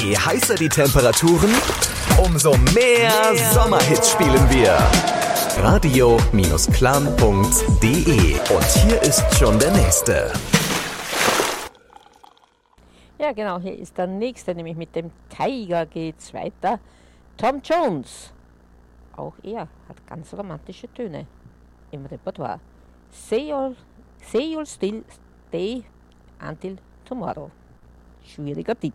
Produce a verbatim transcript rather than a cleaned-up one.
Je heißer die Temperaturen, umso mehr Sommerhits spielen wir. radio Klan punkt de. Und hier ist schon der nächste. Ja genau, hier ist der nächste, nämlich mit dem Tiger geht's weiter. Tom Jones. Auch er hat ganz romantische Töne im Repertoire. Say you'll, say you'll still stay until tomorrow. Schwieriger Titel.